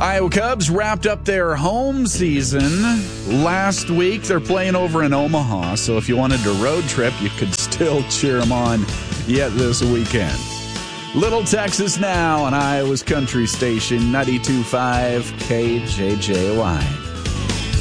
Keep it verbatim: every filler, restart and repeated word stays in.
Iowa Cubs wrapped up their home season last week. They're playing over in Omaha, so if you wanted a road trip, you could still cheer them on yet this weekend. Little Texas Now on Iowa's Country Station, ninety-two point five K J J Y.